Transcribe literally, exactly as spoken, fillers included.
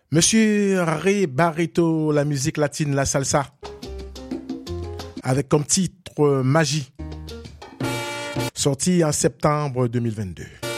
Monsieur Ray Barreto, la musique latine, la salsa, avec comme titre Magie, sorti en septembre deux mille vingt-deux.